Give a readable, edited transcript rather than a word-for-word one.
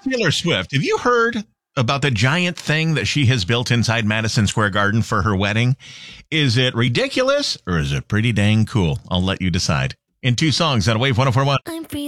Taylor Swift, have you heard about the giant thing that she has built inside Madison Square Garden for her wedding? Is it ridiculous or is it pretty dang cool? I'll let you decide. In two songs on Wave 104.1.